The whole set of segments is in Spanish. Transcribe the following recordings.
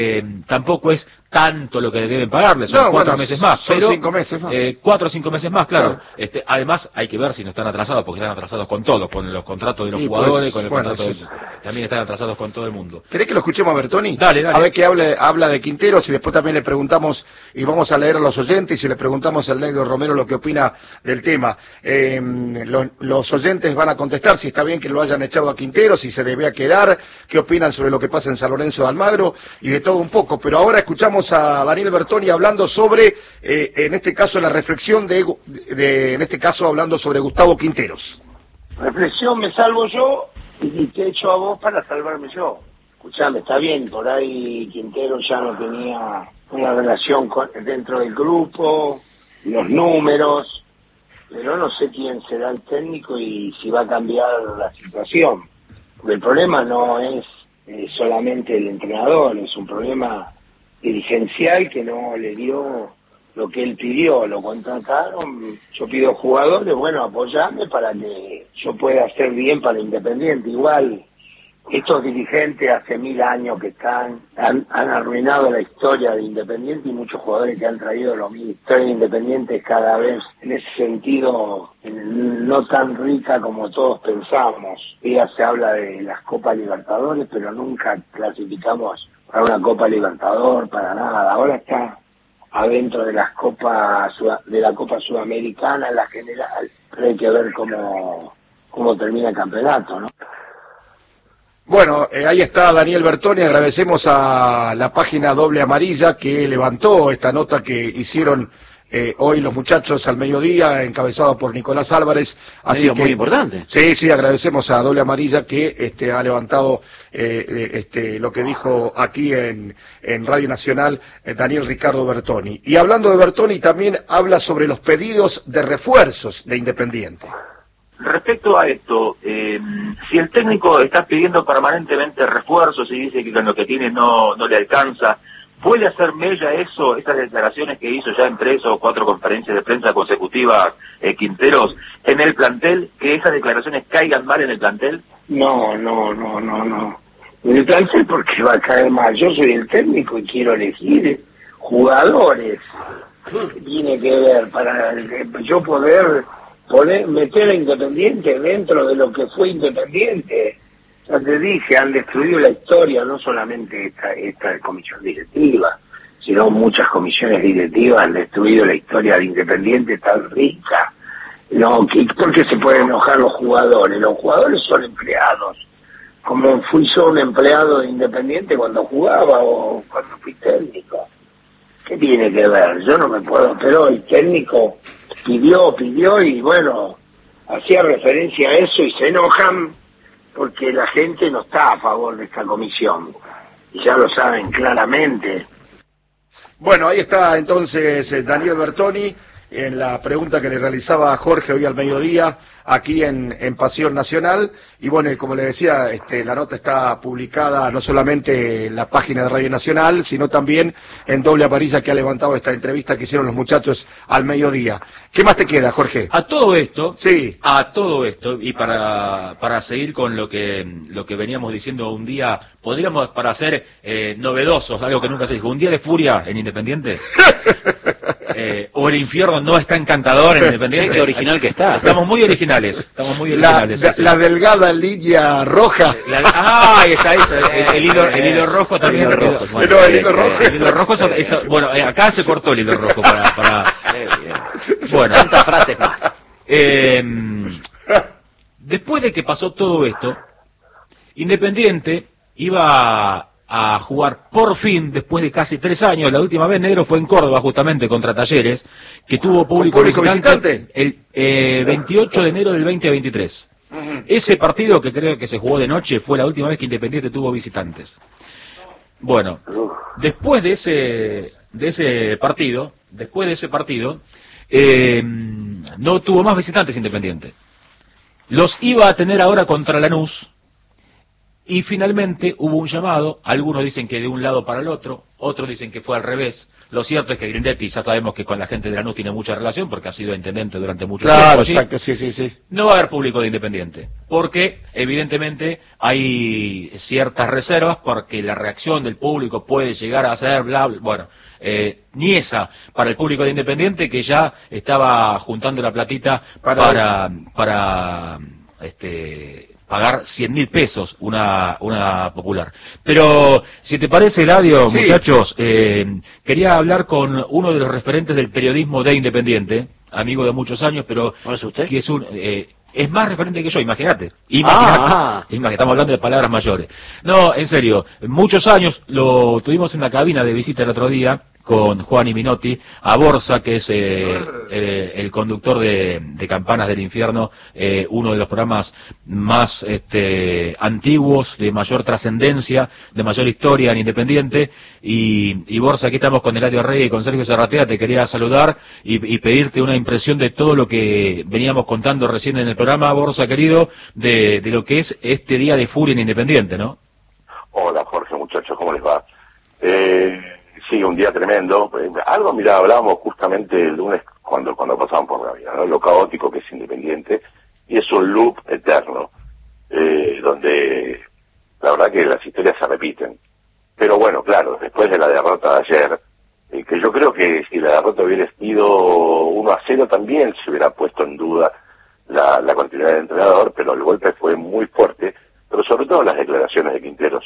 tampoco es tanto lo que deben pagarle, son 4 meses más, son pero 5 meses más. 4 o 5 meses más, claro. Además hay que ver si no están atrasados, porque están atrasados con todo, con los contratos de los jugadores, con el contrato también están atrasados con todo el mundo. ¿Querés que lo escuchemos a Bertoni? Dale. A ver qué habla de Quinteros, y después también le preguntamos, y vamos a leer a los oyentes, y le preguntamos al negro Romero lo que opina del tema. Los oyentes van a contestar si está bien que lo hayan echado a Quinteros, si se debía quedar, qué opinan sobre lo que pasa en San Lorenzo de Almagro, y de todo un poco. Pero ahora escuchamos a Daniel Bertoni hablando sobre, en este caso, la reflexión en este caso, hablando sobre Gustavo Quinteros. Reflexión, me salvo yo y te echo a vos para salvarme yo. Escuchame, está bien, por ahí Quinteros ya no tenía una relación dentro del grupo, los números, pero no sé quién será el técnico y si va a cambiar la situación. Porque el problema no es solamente el entrenador, es un problema dirigencial que no le dio lo que él pidió, lo contrataron, yo pido jugadores, bueno, apoyame para que yo pueda hacer bien para Independiente. Igual, estos dirigentes hace 1000 años que han arruinado la historia de Independiente, y muchos jugadores que han traído lo mismo. La historia de Independiente es cada vez, en ese sentido, no tan rica como todos pensamos. Ya se habla de las Copas Libertadores, pero nunca clasificamos para una Copa Libertador, para nada. Ahora está adentro de las Copas, de la Copa Sudamericana, en la general, pero hay que ver cómo termina el campeonato, ¿no? Bueno, ahí está Daniel Bertoni. Agradecemos a la página Doble Amarilla que levantó esta nota que hicieron hoy los muchachos al mediodía, encabezado por Nicolás Álvarez. Así que muy importante. Sí, agradecemos a Doble Amarilla que ha levantado lo que dijo aquí en Radio Nacional Daniel Ricardo Bertoni. Y hablando de Bertoni, también habla sobre los pedidos de refuerzos de Independiente. Respecto a esto, si el técnico está pidiendo permanentemente refuerzos y dice que con lo que tiene no le alcanza, ¿puede hacer mella esas declaraciones que hizo ya en 3 o 4 conferencias de prensa consecutivas Quinteros en el plantel, que esas declaraciones caigan mal en el plantel? No. En el plantel, porque va a caer mal. Yo soy el técnico y quiero elegir jugadores. ¿Qué tiene que ver para yo poder meter a Independiente dentro de lo que fue Independiente? Ya te dije, han destruido la historia, no solamente esta comisión directiva, sino muchas comisiones directivas han destruido la historia de Independiente tan rica. No, ¿por qué se pueden enojar los jugadores? Los jugadores son empleados. Como fui yo un empleado de Independiente cuando jugaba o cuando fui técnico. ¿Qué tiene que ver? Yo no me puedo, pero el técnico pidió y bueno, hacía referencia a eso y se enojan porque la gente no está a favor de esta comisión. Y ya lo saben claramente. Bueno, ahí está entonces Daniel Bertoni en la pregunta que le realizaba a Jorge hoy al mediodía aquí en Pasión Nacional. Y bueno, como le decía, la nota está publicada no solamente en la página de Radio Nacional, sino también en Doble Amarilla, que ha levantado esta entrevista que hicieron los muchachos al mediodía. ¿Qué más te queda, Jorge? A todo esto, sí. Y para seguir con lo que veníamos diciendo un día, podríamos, para ser novedosos, algo que nunca se dijo, un día de furia en Independiente. O el infierno no está encantador en Independiente. Qué original que está. Estamos muy originales. La delgada línea roja. Ahí está eso. El hilo rojo también. El hilo rojo. Bueno, acá se cortó el hilo rojo para... Bueno, tantas frases más. Después de que pasó todo esto, Independiente iba a jugar por fin, después de casi 3 años. La última vez, negro, fue en Córdoba, justamente, contra Talleres, que tuvo público visitante el 28 de enero del 2023. Ese partido, que creo que se jugó de noche, fue la última vez que Independiente tuvo visitantes. Bueno, después de ese partido, no tuvo más visitantes Independiente. Los iba a tener ahora contra Lanús, y finalmente hubo un llamado, algunos dicen que de un lado para el otro, otros dicen que fue al revés. Lo cierto es que Grindetti ya sabemos que con la gente de Lanús tiene mucha relación porque ha sido intendente durante mucho tiempo. Claro, exacto, sí. No va a haber público de Independiente, porque evidentemente hay ciertas reservas porque la reacción del público puede llegar a ser bueno, ni esa para el público de Independiente, que ya estaba juntando la platita para pagar 100.000 pesos una popular. Pero, si te parece, Eladio, sí, muchachos, quería hablar con uno de los referentes del periodismo de Independiente, amigo de muchos años, pero ¿no es usted? Que es más referente que yo, imagínate. Estamos hablando de palabras mayores. No, en serio, muchos años, lo tuvimos en la cabina de visita el otro día, con Juan y Minotti, a Borsa, que es el conductor de Campanas del Infierno, uno de los programas más antiguos, de mayor trascendencia, de mayor historia en Independiente, y Borsa, aquí estamos con Eladio Rey y con Sergio Zarratea. Te quería saludar y pedirte una impresión de todo lo que veníamos contando recién en el programa, Borsa querido, de lo que es este día de furia en Independiente, ¿no? Hola Jorge, muchachos, ¿cómo les va? Sí, un día tremendo. Algo, mirá, hablábamos justamente el lunes cuando pasamos por la vida, ¿no? Lo caótico que es Independiente, y es un loop eterno, donde la verdad que las historias se repiten. Pero bueno, claro, después de la derrota de ayer, que yo creo que si la derrota hubiera sido 1-0 también se hubiera puesto en duda la continuidad del entrenador, pero el golpe fue muy fuerte, pero sobre todo las declaraciones de Quinteros,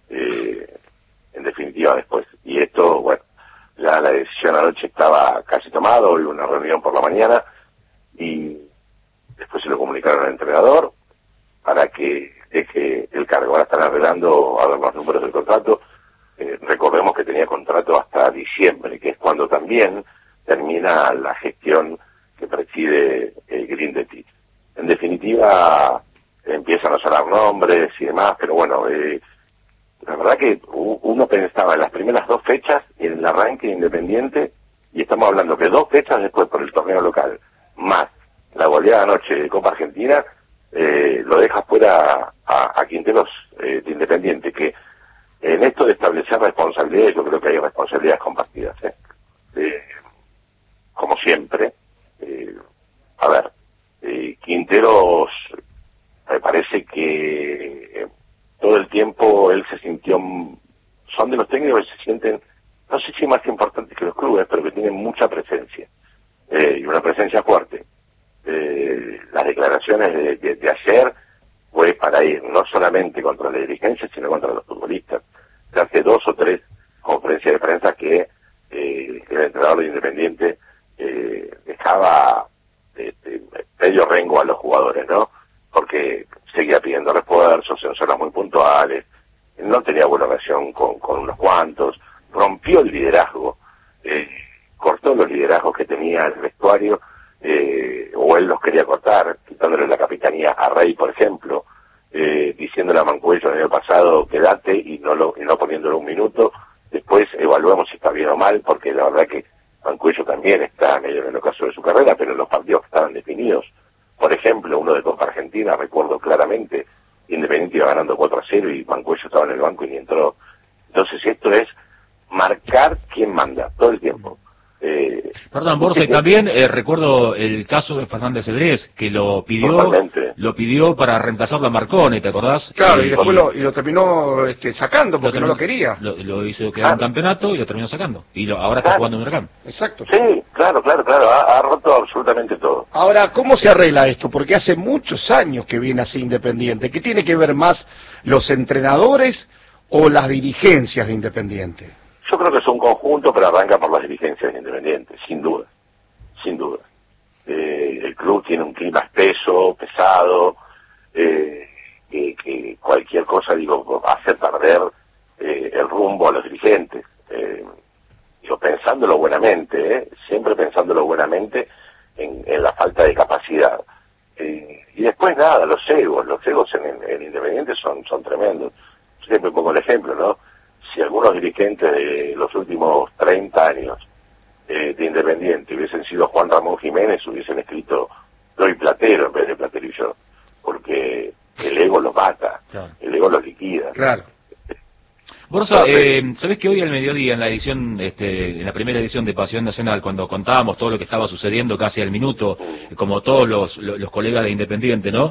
en definitiva después. Y esto, bueno, la decisión anoche estaba casi tomada, hoy una reunión por la mañana, y después se lo comunicaron al entrenador para que deje el cargo. Ahora están arreglando a ver los números del contrato. Recordemos que tenía contrato hasta diciembre, que es cuando también termina la gestión que preside Grindetti. En definitiva, empiezan a sonar nombres y demás, pero bueno, la verdad que uno pensaba en las primeras 2 fechas y en el arranque de Independiente, y estamos hablando que 2 fechas después por el torneo local, más la goleada anoche de Copa Argentina, lo deja fuera a Quinteros de Independiente, que en esto de establecer responsabilidades, yo creo que hay responsabilidades compartidas, como siempre. A ver, Quinteros, me parece que todo el tiempo él se sintió, son de los técnicos que se sienten, no sé si más importantes que los clubes, pero que tienen mucha presencia, y una presencia fuerte. Las declaraciones de ayer fue para ir no solamente contra la dirigencia, sino contra los futbolistas. Hace 2 o 3 conferencias de prensa que el entrenador de Independiente dejaba medio rengo a los jugadores, ¿no? Porque seguía pidiendo refuerzos en zonas muy puntuales, no tenía buena relación con unos cuantos, rompió el liderazgo, cortó los liderazgos que tenía el vestuario, o él los quería cortar, quitándole la capitanía a Rey, por ejemplo, diciéndole a Mancuello el año pasado quédate y no poniéndole un minuto. Después evaluamos si está bien o mal, porque la verdad que Mancuello también está medio en el ocaso de su carrera, pero en los partidos que estaban definidos, por ejemplo, uno de Copa Argentina, recuerdo claramente, Independiente iba ganando 4-0 y Mancuello estaba en el banco y ni entró. Entonces esto es marcar quién manda todo el tiempo. Perdón, Borja, y también recuerdo el caso de Fernández Cedrés, que lo pidió para reemplazarlo a Marcone, ¿te acordás? Claro, y después lo terminó sacando porque no lo quería. Lo hizo quedar en campeonato y lo terminó sacando. Y ahora está jugando en Huracán. Exacto. Sí, claro, ha roto absolutamente todo. Ahora, ¿cómo se arregla esto? Porque hace muchos años que viene así Independiente. ¿Qué tiene que ver más los entrenadores o las dirigencias de Independiente? Yo creo que es un conjunto, pero arranca por las dirigencias de Independiente, sin duda. El club tiene un clima espeso, pesado, que cualquier cosa, hace perder el rumbo a los dirigentes. Pensándolo buenamente, siempre pensándolo buenamente en la falta de capacidad. Y después nada, los egos en Independiente son tremendos. Yo siempre pongo el ejemplo, ¿no? Si algunos dirigentes de los últimos 30 años de Independiente hubiesen sido Juan Ramón Jiménez, hubiesen escrito Doy Platero en vez de Platero y yo, porque el ego los mata, Claro. el ego los liquida. Claro. Borsa, ¿sabés que hoy al mediodía en la edición, en la primera edición de Pasión Nacional, cuando contábamos todo lo que estaba sucediendo casi al minuto, como todos los colegas de Independiente, ¿no?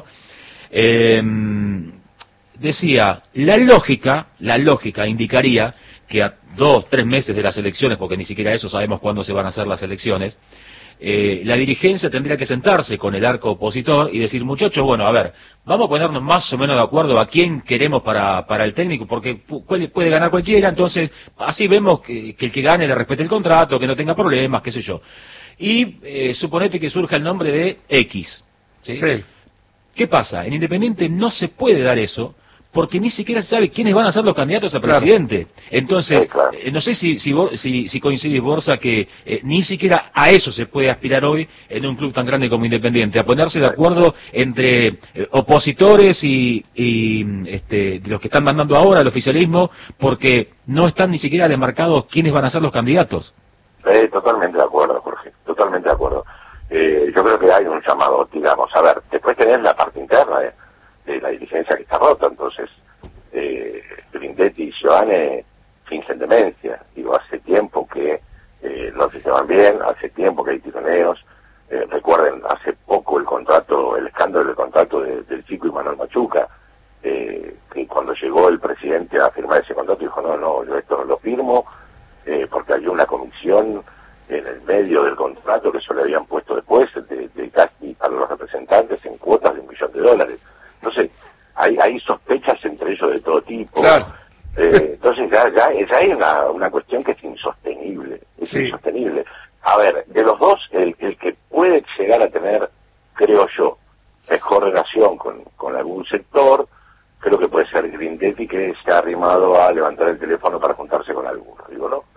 Decía, la lógica indicaría que a 2-3 meses de las elecciones, porque ni siquiera eso sabemos cuándo se van a hacer las elecciones, la dirigencia tendría que sentarse con el arco opositor y decir, muchachos, bueno, a ver, vamos a ponernos más o menos de acuerdo a quién queremos para el técnico, porque puede ganar cualquiera, entonces así vemos que el que gane le respete el contrato, que no tenga problemas, qué sé yo. Y suponete que surja el nombre de X. ¿Sí? Sí. ¿Qué pasa? En Independiente no se puede dar eso, porque ni siquiera se sabe quiénes van a ser los candidatos a Claro. presidente. Entonces, Sí, claro. no sé si coincidís, Borsa, que ni siquiera a eso se puede aspirar hoy en un club tan grande como Independiente, a ponerse de acuerdo entre opositores y de los que están mandando ahora al oficialismo, porque no están ni siquiera demarcados quiénes van a ser los candidatos. Totalmente de acuerdo, Jorge, totalmente de acuerdo. Yo creo que hay un llamado, digamos, a ver, después tenés la parte interna de la dirigencia que está rota, entonces Grindetti y Giovanni fingen demencia. Digo, hace tiempo que no se llevan bien, hace tiempo que hay tironeos. Recuerden, hace poco el escándalo del contrato del Chico y Manuel Machuca, que cuando llegó el presidente a firmar ese contrato dijo, no, yo esto no lo firmo, porque había una comisión en el medio del contrato que eso le habían puesto después de casi para los representantes en cuotas de $1 millón. Entonces, hay sospechas entre ellos de todo tipo. Claro. Entonces ya hay una cuestión que es insostenible. Es Sí. insostenible. A ver, de los dos, el que puede llegar a tener, creo yo, mejor relación con algún sector, creo que puede ser Grindetti, que se ha arrimado a levantar el teléfono para juntarse con alguno. Digo, ¿no?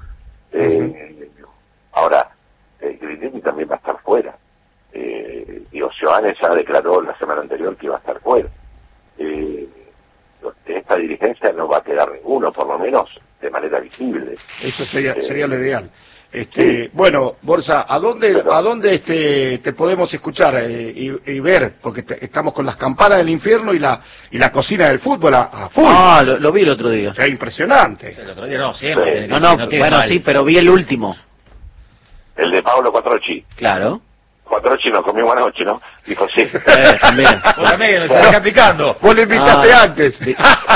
Ahora, Grindetti también va a estar fuera. Giovanni ya declaró la semana anterior que iba a estar fuera. De esta dirigencia no va a quedar ninguno, por lo menos de manera visible. Eso sería lo ideal. Bueno, Borsa, ¿a dónde te podemos escuchar y ver? Porque estamos con las campanas del infierno y la cocina del fútbol a full. Ah, lo vi el otro día. O sea, impresionante. El otro día no, siempre. Sí. tiene que No, decir, no, quede bueno, mal. sí, pero vi el último. El de Pablo Quattrocchi. Claro. Quattrocchi nos comimos anoche, ¿no? Dijo, sí. También. Vos también, se deja picando. Vos lo invitaste antes. Sí.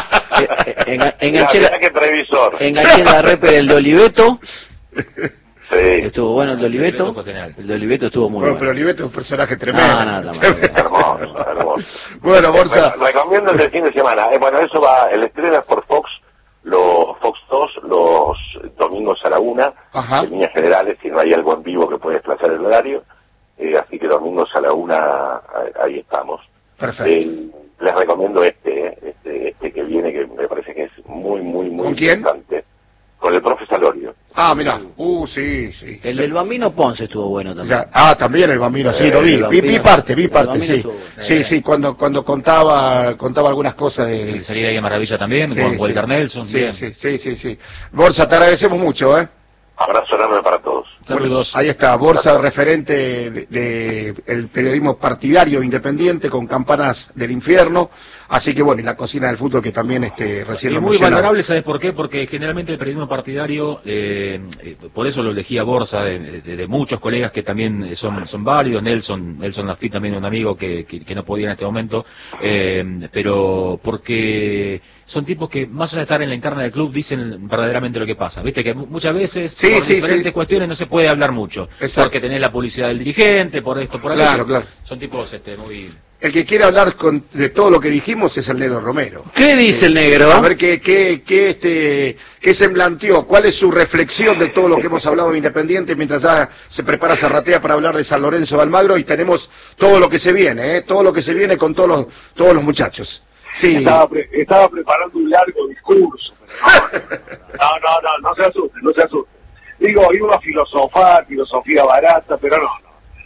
Mira qué previsor. Enganché la repe del de Oliveto. Sí. Estuvo bueno el de Oliveto. Oliveto fue genial. El de Oliveto estuvo muy Bueno, pero bueno. Oliveto es un personaje tremendo. No, Hermoso, hermoso. Bueno, Borsa. Recomiendo el del fin de semana. Bueno, eso va, el estreno es por Fox 2, los domingos a la 1, Ajá. en líneas generales, si no hay algo en vivo que puede desplazar el horario. Así que domingos a la 1, ahí estamos. Perfecto. Les recomiendo este que viene, que me parece que es muy ¿Con quién? interesante. Con el profe Salorio. Ah, mirá. Sí. El del Bambino Ponce estuvo bueno también. También el Bambino, sí, lo vi. El Vi Bambino- parte, el Bambino sí. estuvo bueno. Sí, cuando contaba algunas cosas El de de... salida ahí a Maravilla también, con Walter Nelson. Bien. Sí. Borsa, te agradecemos mucho, ¿eh? Abrazo enorme para todos. Saludos. Ahí está, Borsa, referente de el periodismo partidario independiente con campanas del infierno. Así que bueno, y la cocina del fútbol que también recién Y lo muy mencionaba. valorable, ¿sabes por qué? Porque generalmente el periodismo partidario, por eso lo elegía Borsa, de muchos colegas que también son válidos, Nelson Lafitte también un amigo que no podía en este momento, pero porque son tipos que más allá de estar en la interna del club dicen verdaderamente lo que pasa, viste que muchas veces Sí, por sí, diferentes sí. cuestiones no se puede hablar mucho, Exacto. porque tenés la publicidad del dirigente, por esto, por aquello. Claro, claro. Son tipos muy... El que quiere hablar de todo lo que dijimos es el Negro Romero. ¿Qué dice el negro? A ver qué semblanteó, cuál es su reflexión de todo lo que hemos hablado de Independiente mientras ya se prepara Zarratea para hablar de San Lorenzo de Almagro y tenemos todo lo que se viene, todo lo que se viene con todos los muchachos. Sí. Estaba preparando un largo discurso, pero no se asuste. Digo, iba a filosofar, filosofía barata, pero no.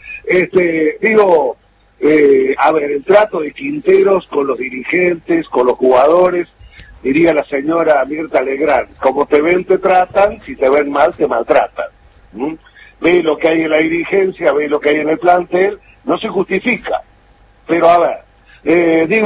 A ver, el trato de Quinteros con los dirigentes, con los jugadores, diría la señora Mirta Legrand, como te ven te tratan, si te ven mal te maltratan. Ve lo que hay en la dirigencia, ve lo que hay en el plantel, no se justifica. Pero a ver,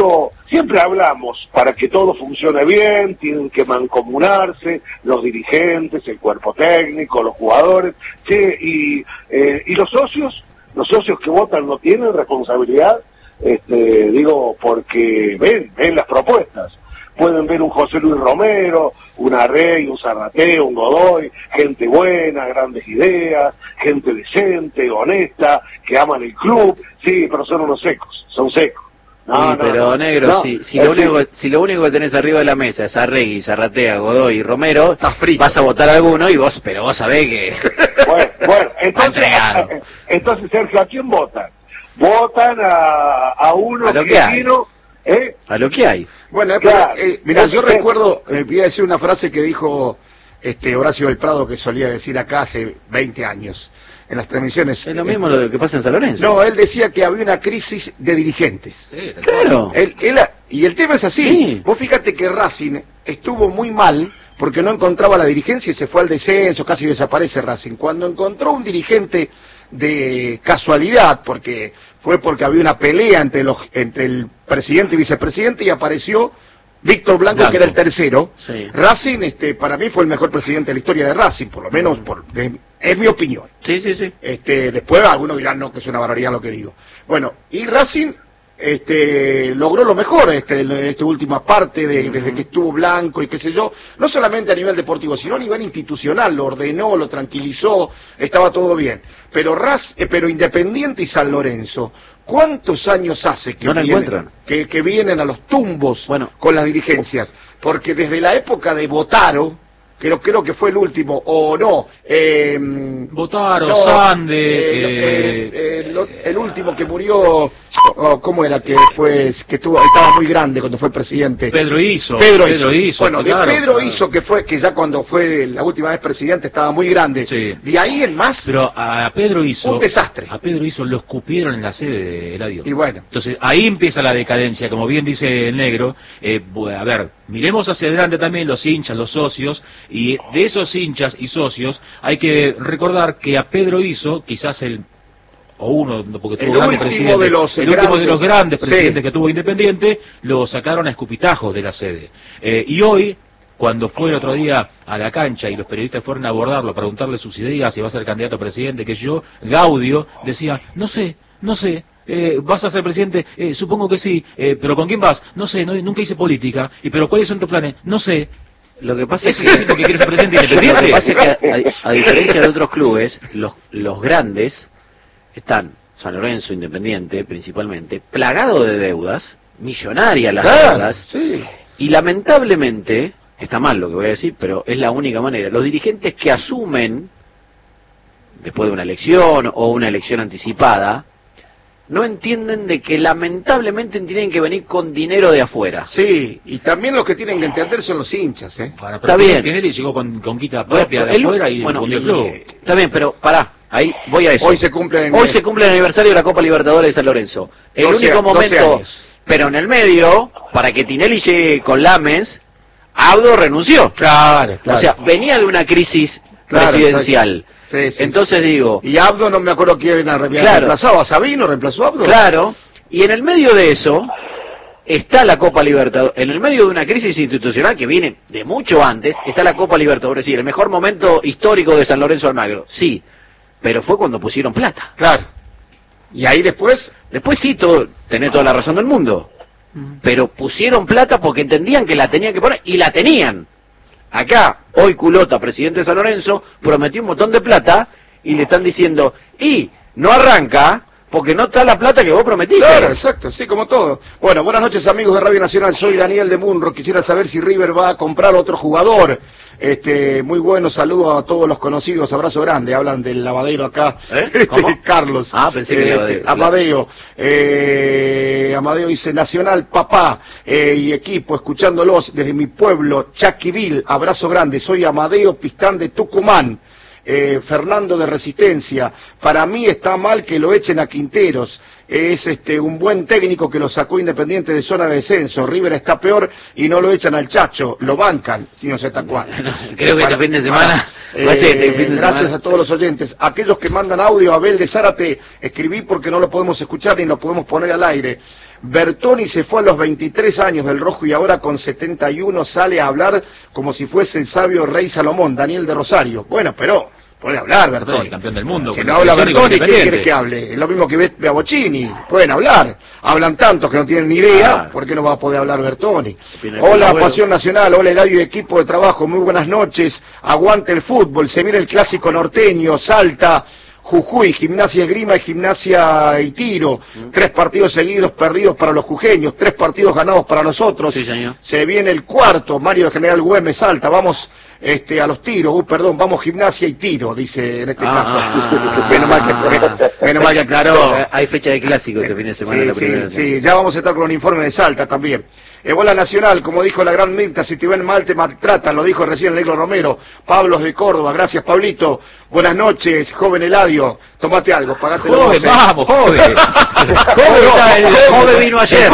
siempre hablamos, para que todo funcione bien, tienen que mancomunarse los dirigentes, el cuerpo técnico, los jugadores, y los socios que votan no tienen responsabilidad, digo, porque ven las propuestas. Pueden ver un José Luis Romero, un Arrey, un Zarratea, un Godoy, gente buena, grandes ideas, gente decente, honesta, que aman el club, sí, pero son unos secos, son secos. No, pero negro, si lo único que tenés arriba de la mesa es Arregui, Zarratea, Godoy y Romero, vas a votar a alguno pero vos sabés que... Bueno, entonces Sergio, ¿a quién votan? Votan a uno que vino... A lo que hay. Bueno, claro. Mira, yo recuerdo, voy a decir una frase que dijo Horacio del Prado, que solía decir acá hace 20 años, en las transmisiones. Es lo mismo lo que pasa en San Lorenzo. No, él decía que había una crisis de dirigentes. Sí, claro. Y el tema es así. Sí. Vos fíjate que Racing estuvo muy mal porque no encontraba la dirigencia y se fue al descenso, casi desaparece Racing. Cuando encontró un dirigente de casualidad, porque había una pelea entre el presidente y vicepresidente, y apareció Víctor Blanco, que era el tercero. Sí. Racing, para mí fue el mejor presidente de la historia de Racing, por lo menos es mi opinión. Sí. Después algunos dirán no, que es una barbaridad lo que digo. Bueno, y Racing logró lo mejor en esta última parte desde que estuvo Blanco y qué sé yo, no solamente a nivel deportivo, sino a nivel institucional. Lo ordenó, lo tranquilizó, estaba todo bien. Pero Independiente y San Lorenzo, ¿cuántos años hace que vienen a los tumbos con las dirigencias? Porque desde la época de Botaro, creo que fue el último, o no, Botaro, Sande, el último que murió, ¿cómo era? Que después, estaba muy grande cuando fue presidente. Pedro Iso. Bueno, claro, Pedro Iso, que ya cuando fue la última vez presidente estaba muy grande. Sí. De ahí en más. Pero a Pedro Iso. Un desastre. A Pedro Iso lo escupieron en la sede de Eladio. Y bueno. Entonces ahí empieza la decadencia, como bien dice el negro. A ver, miremos hacia adelante también los hinchas, los socios, y de esos hinchas y socios hay que recordar que a Pedro Iso, quizás porque tuvo grandes presidentes, el último de los grandes presidentes que tuvo Independiente, lo sacaron a escupitajos de la sede. Y hoy, cuando fue el otro día a la cancha y los periodistas fueron a abordarlo, a preguntarle sus ideas, si va a ser candidato a presidente, Gaudio decía, no sé, ¿vas a ser presidente? Supongo que sí, pero ¿con quién vas? No sé, nunca hice política, pero ¿cuáles son tus planes? No sé. Lo que pasa es que quiere ser presidente independiente. Lo que pasa es que a diferencia de otros clubes, los grandes están, San Lorenzo, Independiente principalmente, plagados de deudas, millonarias las deudas, y lamentablemente, está mal lo que voy a decir, pero es la única manera, los dirigentes que asumen después de una elección o una elección anticipada, no entienden de que lamentablemente tienen que venir con dinero de afuera. Sí, y también los que tienen que entender son los hinchas, Está bien. Tinelli llegó con quita propia de afuera y fundió el club. Está bien, pero pará, ahí voy a eso. Hoy se cumple el aniversario de la Copa Libertadores de San Lorenzo. El único momento, pero en el medio, para que Tinelli llegue con Lames, Abdo renunció. Claro. O sea, venía de una crisis presidencial. Sí, entonces digo... Y Abdo no me acuerdo quién reemplazado, ¿a Sabino reemplazó a Abdo? Claro, y en el medio de eso está la Copa Libertadores, en el medio de una crisis institucional que viene de mucho antes, está la Copa Libertadores, es decir, el mejor momento histórico de San Lorenzo Almagro, sí, pero fue cuando pusieron plata. Claro, y ahí después sí, tenés toda la razón del mundo, pero pusieron plata porque entendían que la tenían que poner, y la tenían. Acá, hoy Culota, presidente de San Lorenzo, prometió un montón de plata y le están diciendo, y no arranca porque no está la plata que vos prometiste. Claro, exacto, sí, como todo. Bueno, buenas noches amigos de Radio Nacional, soy Daniel de Munro, quisiera saber si River va a comprar otro jugador. Muy bueno, saludo a todos los conocidos, abrazo grande, hablan del lavadero acá, Carlos. Pensé que Amadeo. Amadeo dice, Nacional, papá, y equipo, escuchándolos desde mi pueblo, Chaquivil, abrazo grande, soy Amadeo Pistán de Tucumán. Fernando de Resistencia, para mí está mal que lo echen a Quinteros, es un buen técnico que lo sacó Independiente de zona de descenso, River está peor y no lo echan al Chacho, lo bancan, si no sé hasta cuándo. Creo que este fin de semana gracias a todos los oyentes, aquellos que mandan audio, Abel de Zárate, escribí porque no lo podemos escuchar ni lo podemos poner al aire. Bertoni se fue a los 23 años del Rojo y ahora con 71 sale a hablar como si fuese el sabio rey Salomón, Daniel de Rosario. Bueno, pero puede hablar Bertoni. El campeón del mundo. Si no habla Bertoni, ¿quién quiere que hable? Es lo mismo que ve a Bocini. Pueden hablar. Hablan tantos que no tienen ni idea. ¿Por qué no va a poder hablar Bertoni? Hola, Pasión Nacional. Hola, Eladio y equipo de trabajo. Muy buenas noches. Aguante el fútbol. Se viene el clásico norteño. Salta, Jujuy, Gimnasia Esgrima y Gimnasia y Tiro. 3 partidos seguidos perdidos para los jujeños. 3 partidos ganados para nosotros. Sí, señor. Se viene el cuarto. Mario de General Güemes, Salta. Vamos a los tiros. Vamos Gimnasia y Tiro, dice en este caso. Menos mal que aclaró. Hay fecha de clásico este fin de semana. Sí, ya vamos a estar con un informe de Salta también. Bola Nacional, como dijo la gran Mirta, si te ven mal te maltratan, lo dijo recién el Negro Romero. Pablos de Córdoba, gracias Pablito. Buenas noches, joven Eladio. Tomate algo, pagate los joven, vamos, joven. Joven vino ayer.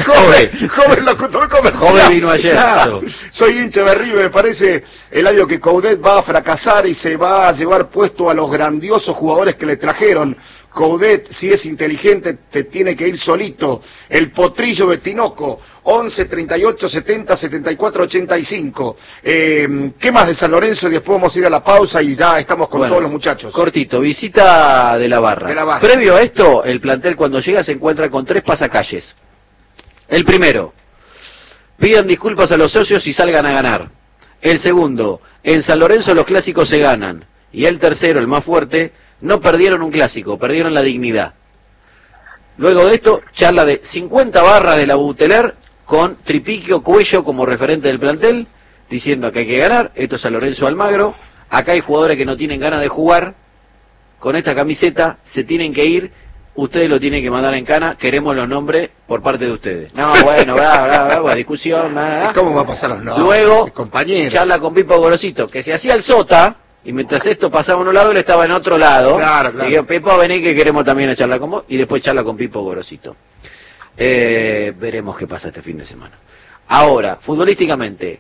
Joven locutor comercial. Joven vino ayer. Claro. Soy hincha de River, me parece, Eladio, que Coudet va a fracasar y se va a llevar puesto a los grandiosos jugadores que le trajeron. Coudet, si es inteligente, te tiene que ir solito. El Potrillo de Tinoco, 11 38 70 74 85. ¿Qué más de San Lorenzo? Y después vamos a ir a la pausa y ya estamos con todos los muchachos. Cortito, visita de la barra. Previo a esto, el plantel cuando llega se encuentra con 3 pasacalles. El primero, pidan disculpas a los socios y salgan a ganar. El segundo, en San Lorenzo los clásicos se ganan. Y el tercero, el más fuerte, no perdieron un clásico, perdieron la dignidad. Luego de esto, charla de 50 barras de la Buteler con Tripiquio Cuello como referente del plantel, diciendo que hay que ganar. Esto es San Lorenzo Almagro. Acá hay jugadores que no tienen ganas de jugar. Con esta camiseta se tienen que ir. Ustedes lo tienen que mandar en cana. Queremos los nombres por parte de ustedes. No, bueno, brava, discusión. ¿Cómo va a pasar los nombres? Luego, compañeros? Charla con Pipo Gorosito, que se hacía el sota. Y mientras esto pasaba en un lado, él estaba en otro lado. Claro. Y digo, Pipo, vení que queremos también a charlar con vos. Y después charla con Pipo Gorosito. Veremos qué pasa este fin de semana. Ahora, futbolísticamente,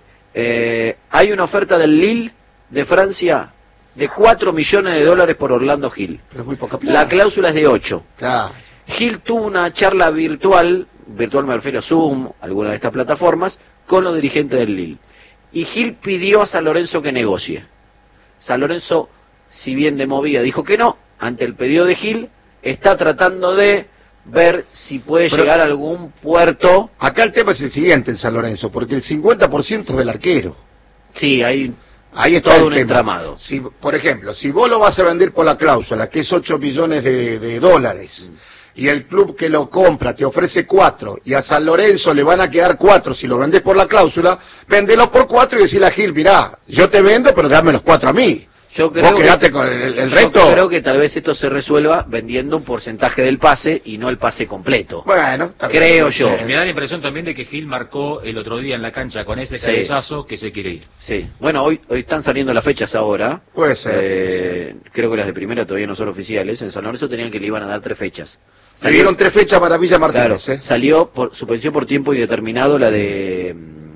hay una oferta del Lille de Francia de $4 millones por Orlando Gil. Pero muy poca plata. La cláusula es de 8. Claro. Gil tuvo una charla virtual me refiero a Zoom, alguna de estas plataformas, con los dirigentes del Lille. Y Gil pidió a San Lorenzo que negocie. San Lorenzo, si bien de movida dijo que no, ante el pedido de Gil, está tratando de ver si puede llegar a algún puerto. Acá el tema es el siguiente en San Lorenzo, porque el 50% es del arquero. Sí, ahí está todo el un tema. entramado. Si, por ejemplo, si vos lo vas a vender por la cláusula, que es 8 millones de dólares, y el club que lo compra te ofrece 4, y a San Lorenzo le van a quedar 4 si lo vendés por la cláusula, vendelo por 4 y decirle a Gil, mirá, yo te vendo, pero dame los 4 a mí. Yo creo vos quedate con el resto. Yo creo que tal vez esto se resuelva vendiendo un porcentaje del pase y no el pase completo. Bueno, creo yo. Me da la impresión también de que Gil marcó el otro día en la cancha con ese cabezazo que se quiere ir. Sí. Bueno, hoy están saliendo las fechas ahora. Puede ser. Creo que las de primera todavía no son oficiales. En San Lorenzo tenían que le iban a dar 3 fechas. Le dieron 3 fechas para Villa Martínez. Claro, salió por suspensión por tiempo indeterminado la de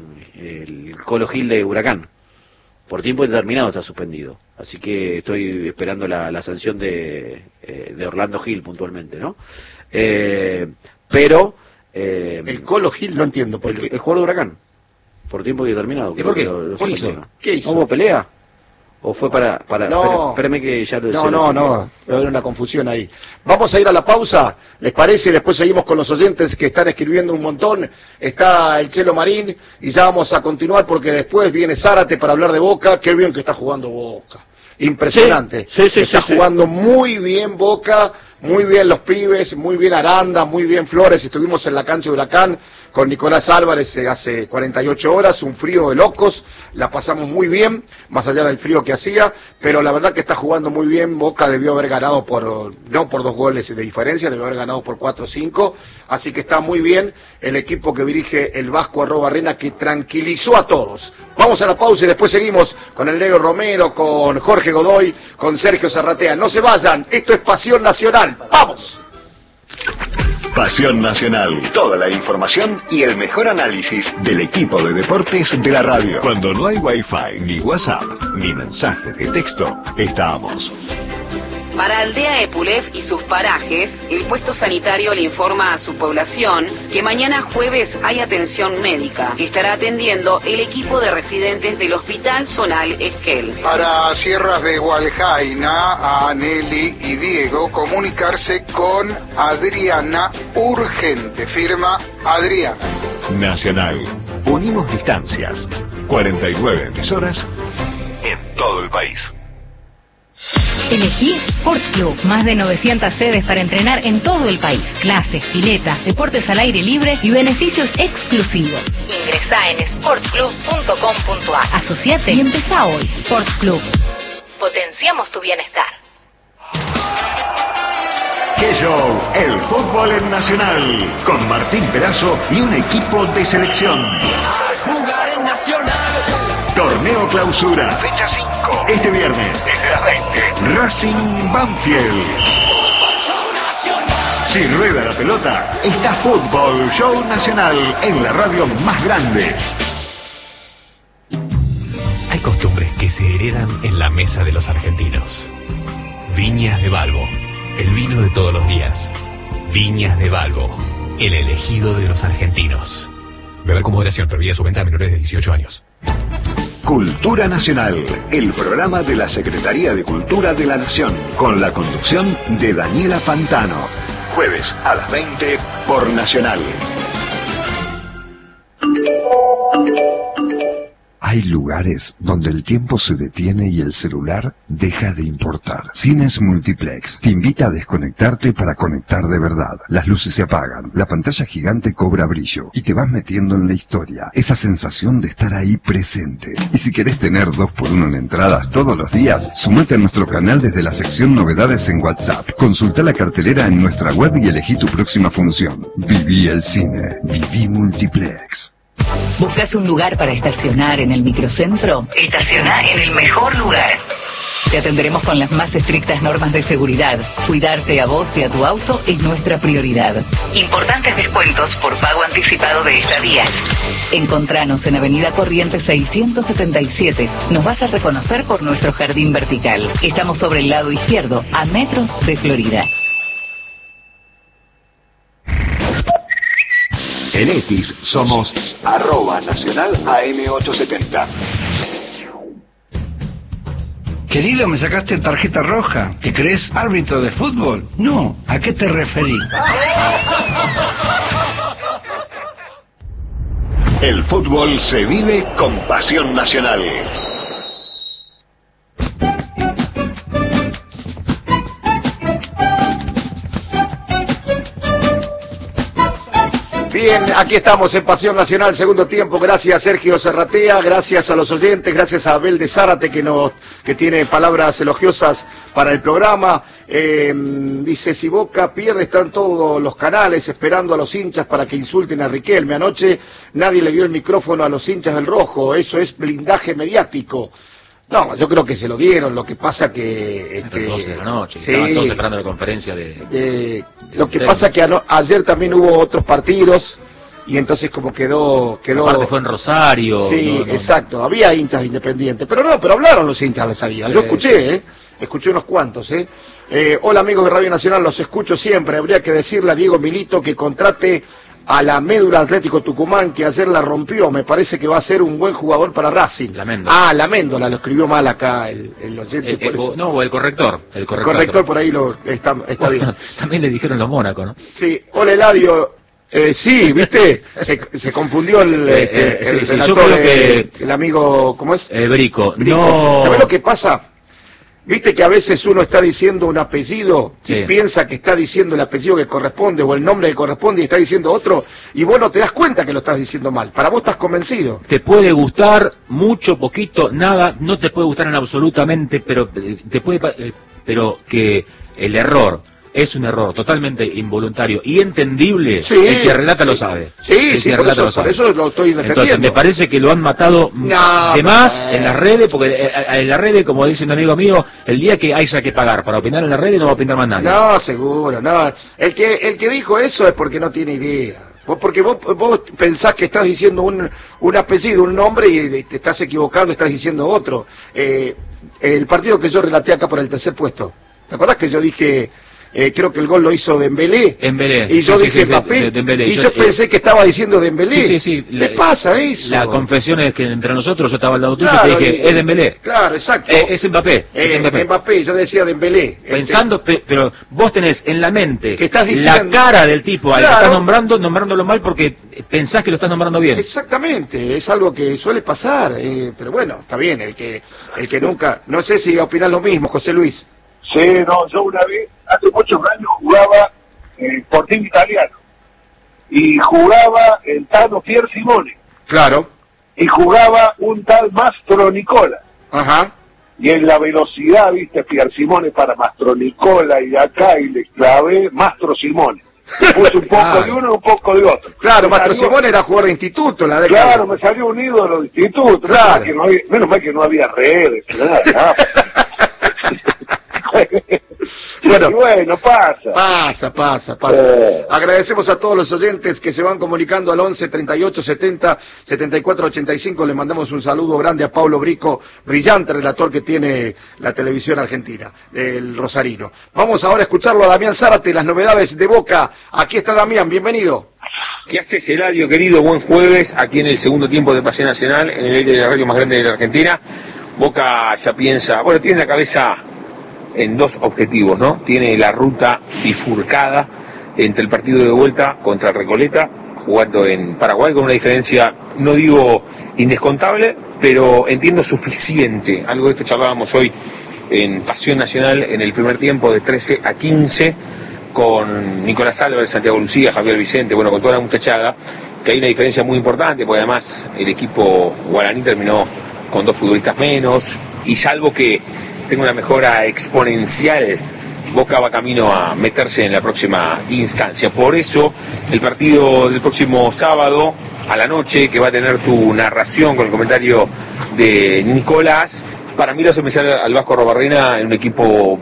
el Colo Gil de Huracán. Por tiempo indeterminado está suspendido. Así que estoy esperando la sanción de Orlando Gil puntualmente, ¿no? Pero... el Colo Gil no entiendo por qué. El jugador de Huracán. Por tiempo indeterminado. ¿Y por qué? ¿Qué hizo? ¿No hubo pelea? ¿O fue para no, espérame que ya lo... No, hay una confusión ahí. Vamos a ir a la pausa, ¿les parece? Después seguimos con los oyentes que están escribiendo un montón. Está el Chelo Marín y ya vamos a continuar porque después viene Zárate para hablar de Boca. Qué bien que está jugando Boca. Impresionante. Sí, está jugando muy bien Boca, muy bien los pibes, muy bien Aranda, muy bien Flores. Estuvimos en la cancha de Huracán con Nicolás Álvarez hace 48 horas, un frío de locos, la pasamos muy bien, más allá del frío que hacía, pero la verdad que está jugando muy bien. Boca debió haber ganado no por 2 goles de diferencia, debió haber ganado por 4 o 5, así que está muy bien el equipo que dirige el Vasco Arrobarrena, que tranquilizó a todos. Vamos a la pausa y después seguimos con el Negro Romero, con Jorge Godoy, con Sergio Zarratea. No se vayan, esto es Pasión Nacional. ¡Vamos! Pasión Nacional. Toda la información y el mejor análisis del equipo de deportes de la radio. Cuando no hay Wi-Fi, ni WhatsApp, ni mensaje de texto, estamos. Para Aldea Epulef y sus parajes, el puesto sanitario le informa a su población que mañana jueves hay atención médica. Estará atendiendo el equipo de residentes del Hospital Zonal Esquel. Para Sierras de Hualjaina, a Nelly y Diego, comunicarse con Adriana urgente. Firma Adriana. Nacional. Unimos distancias. 49 emisoras en todo el país. Elegí Sport Club, más de 900 sedes para entrenar en todo el país. Clases, piletas, deportes al aire libre y beneficios exclusivos. Ingresá en sportclub.com.ar. Asociate y empezá hoy. Sport Club. Potenciamos tu bienestar. ¡Qué show! El fútbol en Nacional, con Martín Perazo y un equipo de selección. A jugar en Nacional. Torneo Clausura, fecha 5, este viernes, desde las 20. Racing Banfield. Si rueda la pelota, está Fútbol Show Nacional en la radio más grande. Hay costumbres que se heredan en la mesa de los argentinos. Viñas de Balbo, el vino de todos los días. Viñas de Balbo, el elegido de los argentinos. Beber con moderación, prohibida su venta a menores de 18 años. Cultura Nacional, el programa de la Secretaría de Cultura de la Nación, con la conducción de Daniela Pantano. Jueves a las 20 por Nacional. Hay lugares donde el tiempo se detiene y el celular deja de importar. Cines Multiplex te invita a desconectarte para conectar de verdad. Las luces se apagan, la pantalla gigante cobra brillo y te vas metiendo en la historia. Esa sensación de estar ahí presente. Y si querés tener 2x1 en entradas todos los días, sumate a nuestro canal desde la sección Novedades en WhatsApp. Consulta la cartelera en nuestra web y elegí tu próxima función. Viví el cine. Viví Multiplex. ¿Buscas un lugar para estacionar en el microcentro? Estaciona en el mejor lugar. Te atenderemos con las más estrictas normas de seguridad. Cuidarte a vos y a tu auto es nuestra prioridad. Importantes descuentos por pago anticipado de estadías. Encontranos en Avenida Corrientes 677. Nos vas a reconocer por nuestro jardín vertical. Estamos sobre el lado izquierdo, a metros de Florida. En X somos @Nacional AM870. Querido, me sacaste tarjeta roja. ¿Te crees árbitro de fútbol? No, ¿a qué te referí? El fútbol se vive con pasión nacional. Bien, aquí estamos en Pasión Nacional, segundo tiempo. Gracias Sergio Serratea, gracias a los oyentes, gracias a Abel de Zárate que tiene palabras elogiosas para el programa. Dice, si Boca pierde, están todos los canales esperando a los hinchas para que insulten a Riquelme. Anoche nadie le dio el micrófono a los hinchas del Rojo, eso es blindaje mediático. No, yo creo que se lo dieron, lo que pasa que... 12 de la noche, sí, estaban todos esperando la conferencia de lo que pasa que ayer también hubo otros partidos y entonces como quedó... Aparte fue en Rosario. Sí, exacto, había hinchas independientes, pero hablaron los hinchas a la salida, yo escuché unos cuantos, hola amigos de Radio Nacional, los escucho siempre, habría que decirle a Diego Milito que contrate a la Médula Atlético Tucumán, que ayer la rompió, me parece que va a ser un buen jugador para Racing. La Méndola, lo escribió mal acá el oyente. El corrector. El corrector por ahí está bien. También le dijeron los Mónacos, ¿no? Sí, hola Eladio. Sí, ¿viste? Se confundió el amigo, ¿cómo es? Brico. No. ¿Sabés lo que pasa? ¿Viste que a veces uno está diciendo un apellido y piensa que está diciendo el apellido que corresponde o el nombre que corresponde y está diciendo otro y vos no te das cuenta que lo estás diciendo mal? Para vos estás convencido. Te puede gustar mucho, poquito, nada, no te puede gustar en absolutamente, pero pero que el error es un error totalmente involuntario y entendible, el que relata lo sabe. Por eso lo estoy defendiendo. Entonces me parece que lo han matado de más en las redes, porque en las redes, como dice un amigo mío, el día que haya que pagar para opinar en las redes no va a opinar más nadie. No, seguro, no. El que dijo eso es porque no tiene idea. Porque vos pensás que estás diciendo un apellido, un nombre y te estás equivocando, estás diciendo otro. El partido que yo relaté acá por el tercer puesto, ¿Te acordás que yo dije, creo que el gol lo hizo Dembélé? Y yo dije Mbappé, y yo pensé que estaba diciendo Dembélé. ¿Qué pasa eso? La confesión es que entre nosotros, yo estaba al lado tuyo y te dije, es Dembélé. Claro, exacto. Es Mbappé. Mbappé, yo decía Dembélé. Pensando, pero vos tenés en la mente ¿Qué estás diciendo? la cara del tipo al que estás nombrándolo mal porque pensás que lo estás nombrando bien. Exactamente, es algo que suele pasar, pero bueno, está bien, el que nunca, no sé si opinás lo mismo, José Luis. Sí, no, yo una vez, hace muchos años jugaba por team italiano, y jugaba el Tano Pier Simone. Claro. Y jugaba un tal Mastro Nicola. Ajá. Y en la velocidad, viste, Pier Simone para Mastro Nicola, y acá, y le clavé Mastro Simone. Puse un poco de uno y un poco de otro. Claro, Mastro Simone era jugador de instituto, la década. Claro, me salió un ídolo de instituto. Claro. Menos mal que no había redes, nada. Bueno, pasa. Agradecemos a todos los oyentes que se van comunicando al 11 38 70 74 85. Le mandamos un saludo grande a Paulo Brico, brillante relator que tiene la televisión argentina, el rosarino. Vamos ahora a escucharlo a Damián Zárate, las novedades de Boca. Aquí está Damián, bienvenido. ¿Qué haces, Eladio, querido? Buen jueves, aquí en el segundo tiempo de Pasión Nacional, en el aire de la radio más grande de la Argentina. Boca ya piensa, bueno, tiene la cabeza en dos objetivos, ¿no? Tiene la ruta bifurcada entre el partido de vuelta contra Recoleta, jugando en Paraguay con una diferencia, no digo indescontable, pero entiendo suficiente. Algo de esto charlábamos hoy en Pasión Nacional en el primer tiempo de 13-15 con Nicolás Álvarez, Santiago Lucía, Javier Vicente, bueno, con toda la muchachada, que hay una diferencia muy importante, porque además el equipo guaraní terminó con 2 futbolistas menos, y salvo que tenga una mejora exponencial, Boca va camino a meterse en la próxima instancia. Por eso, el partido del próximo sábado a la noche, que va a tener tu narración con el comentario de Nicolás, para mí lo hace empezar al Vasco Arrobarrena en un equipo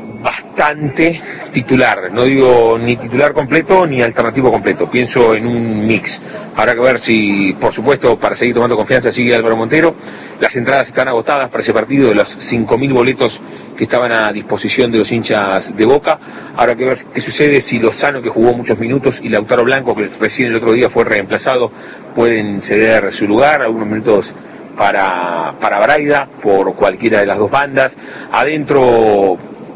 bastante titular, no digo ni titular completo ni alternativo completo, pienso en un mix. Habrá que ver si, por supuesto, para seguir tomando confianza sigue Álvaro Montero. Las entradas están agotadas para ese partido, de los 5.000 boletos que estaban a disposición de los hinchas de Boca. Habrá que ver qué sucede si Lozano, que jugó muchos minutos, y Lautaro Blanco, que recién el otro día fue reemplazado, pueden ceder su lugar, algunos minutos para Braida, por cualquiera de las dos bandas. Adentro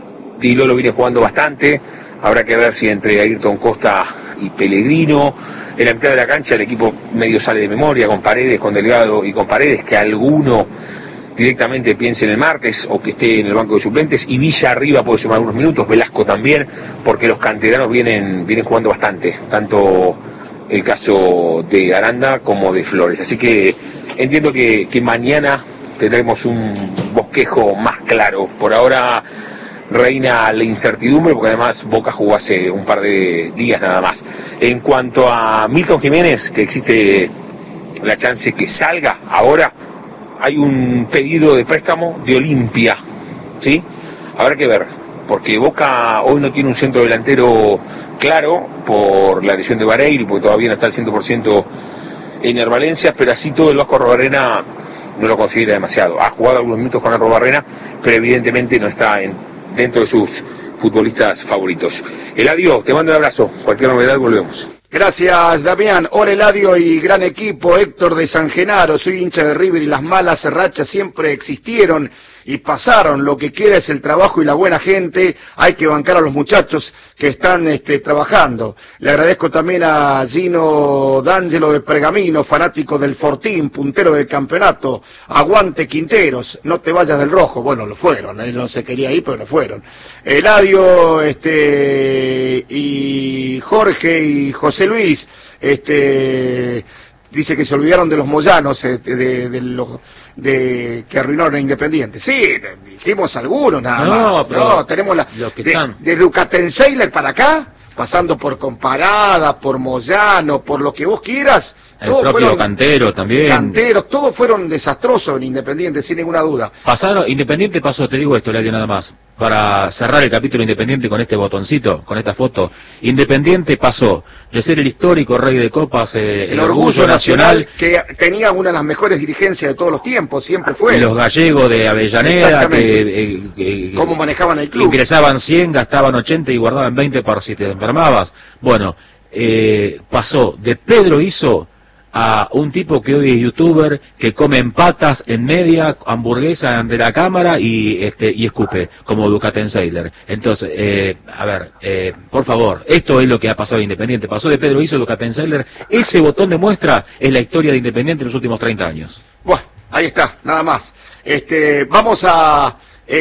Di Lolo viene jugando bastante, habrá que ver si entre Ayrton Costa y Pellegrino. En la mitad de la cancha el equipo medio sale de memoria, con Paredes, con Delgado y con Paredes, que alguno directamente piense en el martes o que esté en el banco de suplentes, y Villa arriba puede sumar algunos minutos, Velasco también, porque los canteranos vienen jugando bastante, tanto el caso de Aranda como de Flores. Así que entiendo que mañana tendremos un bosquejo más claro. Por ahora reina la incertidumbre, porque además Boca jugó hace un par de días nada más. En cuanto a Milton Jiménez, que existe la chance que salga ahora, hay un pedido de préstamo de Olimpia, ¿sí? Habrá que ver, porque Boca hoy no tiene un centro delantero claro por la lesión de Vareiro, porque todavía no está al 100% en Valencia, pero así todo el Vasco Arrobarrena no lo considera demasiado. Ha jugado algunos minutos con Arrobarrena, pero evidentemente no está dentro de sus futbolistas favoritos. Eladio, te mando un abrazo. Cualquier novedad, volvemos. Gracias, Damián. Hola, Eladio y gran equipo. Héctor de San Genaro, soy hincha de River y las malas rachas siempre existieron y pasaron. Lo que queda es el trabajo y la buena gente. Hay que bancar a los muchachos que están trabajando. Le agradezco también a Gino D'Angelo de Pergamino, fanático del Fortín, puntero del campeonato. Aguante Quinteros, no te vayas del rojo. Bueno, lo fueron, él no se quería ir, pero lo fueron. Eladio, y Jorge y José Luis, dice que se olvidaron de los moyanos, que arruinaron a Independiente. Sí, dijimos algunos nada más. No, tenemos de Ducatenseiler para acá, pasando por Comparada, por Moyano, por lo que vos quieras. El propio Cantero también. Canteros, todos fueron desastrosos en Independiente, sin ninguna duda. Independiente pasó, te digo esto, Eladio, nada más. para cerrar el capítulo Independiente con este botoncito, con esta foto. Independiente pasó de ser el histórico rey de copas, el orgullo nacional, que tenía una de las mejores dirigencias de todos los tiempos, siempre fue. Los gallegos de Avellaneda, que cómo manejaban el club. Ingresaban 100, gastaban 80 y guardaban 20 para si te enfermabas. Bueno, pasó de Pedro Iso a un tipo que hoy es youtuber, que come en patas, en media, hamburguesa ante la cámara y escupe, como Ducatenseiler. Entonces, por favor, esto es lo que ha pasado a Independiente. Pasó de Pedro Iso a Ducatenseiler. Ese botón de muestra es la historia de Independiente en los últimos 30 años. Bueno, ahí está, nada más. Vamos a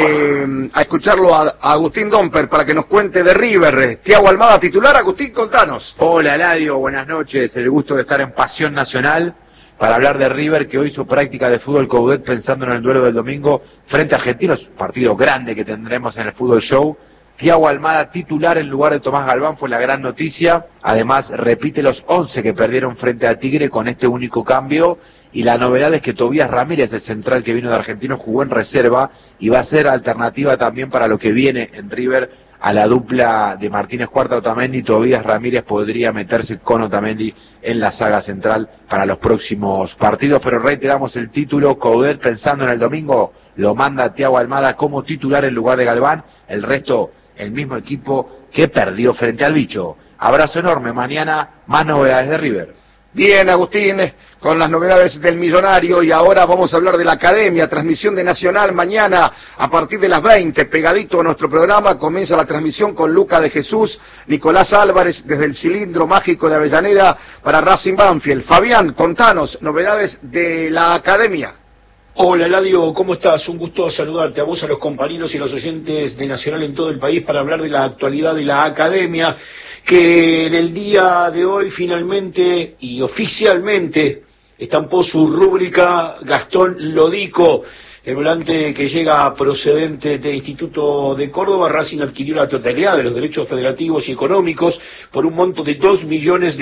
escucharlo a Agustín Domper para que nos cuente de River. Thiago Almada titular. Agustín, contanos. Hola Eladio, buenas noches, el gusto de estar en Pasión Nacional para hablar de River, que hoy hizo práctica de fútbol Coudet pensando en el duelo del domingo frente a Argentinos, partido grande que tendremos en el Fútbol Show. Thiago Almada titular en lugar de Tomás Galván fue la gran noticia. Además repite los 11 que perdieron frente a Tigre con este único cambio. Y la novedad es que Tobías Ramírez, el central que vino de Argentinos, jugó en reserva y va a ser alternativa también para lo que viene en River a la dupla de Martínez Cuarta Otamendi. Tobías Ramírez podría meterse con Otamendi en la saga central para los próximos partidos, pero reiteramos el título. Coudet pensando en el domingo lo manda Thiago Almada como titular en lugar de Galván, el resto el mismo equipo que perdió frente al Bicho. Abrazo enorme, mañana más novedades de River. Bien, Agustín, con las novedades del Millonario, y ahora vamos a hablar de la Academia, transmisión de Nacional mañana a partir de las 20, pegadito a nuestro programa, comienza la transmisión con Luca de Jesús, Nicolás Álvarez desde el Cilindro Mágico de Avellaneda para Racing Banfield. Fabián, contanos, novedades de la Academia. Hola Eladio, ¿cómo estás? Un gusto saludarte a vos, a los compañeros y a los oyentes de Nacional en todo el país para hablar de la actualidad de la Academia, que en el día de hoy finalmente y oficialmente estampó su rúbrica Gastón Lodico, el volante que llega procedente del Instituto de Córdoba. Racing adquirió la totalidad de los derechos federativos y económicos por un monto de $2 millones.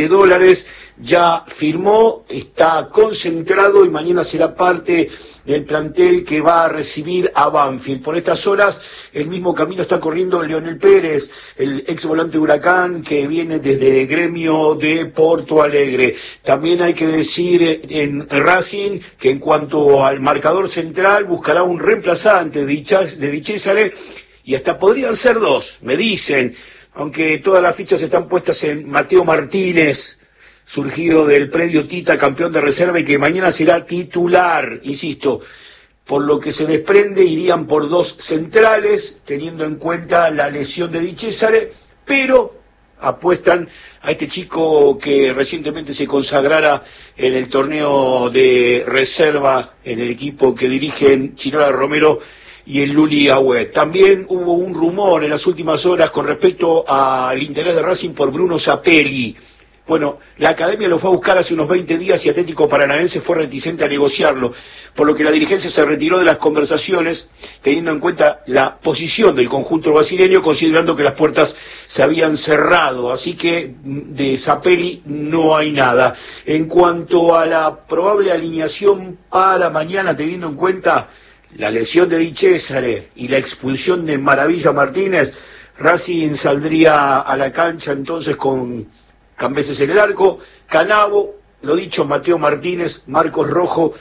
Ya firmó, está concentrado y mañana será parte del plantel que va a recibir a Banfield. Por estas horas el mismo camino está corriendo Leonel Pérez, el ex volante de Huracán que viene desde Gremio de Porto Alegre. También hay que decir en Racing que en cuanto al marcador central buscará un reemplazante de Di Cesare, y hasta podrían ser dos, me dicen, aunque todas las fichas están puestas en Mateo Martínez, surgido del predio Tita, campeón de reserva y que mañana será titular, insisto. Por lo que se desprende, irían por dos centrales, teniendo en cuenta la lesión de Di Cesare, pero apuestan a este chico que recientemente se consagrara en el torneo de reserva en el equipo que dirigen Chinola Romero y el Luli Agüet. También hubo un rumor en las últimas horas con respecto al interés de Racing por Bruno Zapelli. Bueno, la Academia lo fue a buscar hace unos 20 días y Atlético Paranaense fue reticente a negociarlo, por lo que la dirigencia se retiró de las conversaciones, teniendo en cuenta la posición del conjunto brasileño, considerando que las puertas se habían cerrado. Así que de Zapelli no hay nada. En cuanto a la probable alineación para mañana, teniendo en cuenta la lesión de Di Cesare y la expulsión de Maravilla Martínez, Racing saldría a la cancha entonces con Cambeses en el arco, Canavo, lo dicho, Mateo Martínez, Marcos Rojo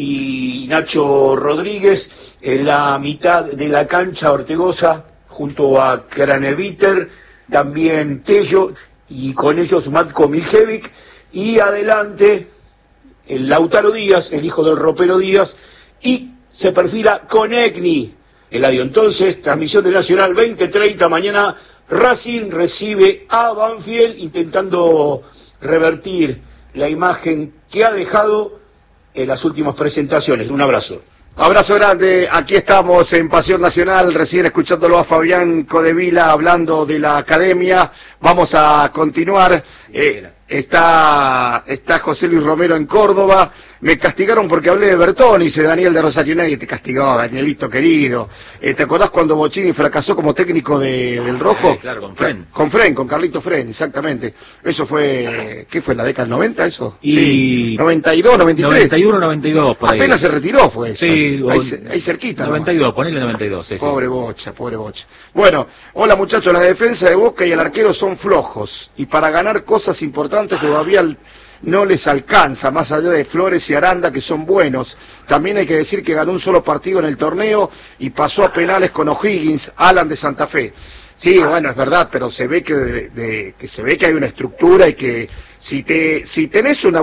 y Nacho Rodríguez. En la mitad de la cancha, Ortegoza junto a Craneviter, también Tello, y con ellos Matko Miljevic, y adelante el Lautaro Díaz, el hijo del ropero Díaz, y se perfila Konechny. Eladio, entonces, transmisión de Nacional 20:30 mañana. Racing recibe a Banfield intentando revertir la imagen que ha dejado en las últimas presentaciones. Un abrazo. Abrazo grande, aquí estamos en Pasión Nacional, recién escuchándolo a Fabián Codevila hablando de la Academia. Vamos a continuar. Está José Luis Romero en Córdoba. Me castigaron porque hablé de Bertoni, dice Daniel de Rosario. Nadie te castigó, Danielito querido. ¿Te acordás cuando Bocini fracasó como técnico del Rojo? Claro, con Fren. Con Carlito Fren, exactamente. Eso fue, ¿qué fue, la década del 90 eso? Y sí, 92, 93. 91, 92, por ahí. Apenas se retiró fue eso. Sí, ahí cerquita. 92, ponele 92, sí. Pobre Bocha. Bueno, hola muchachos, la defensa de Boca y el arquero son flojos. Y para ganar cosas importantes todavía no les alcanza, más allá de Flores y Aranda, que son buenos. También hay que decir que ganó un solo partido en el torneo y pasó a penales con O'Higgins, Alan de Santa Fe. Sí, bueno, es verdad, pero se ve que se ve que hay una estructura y que si tenés un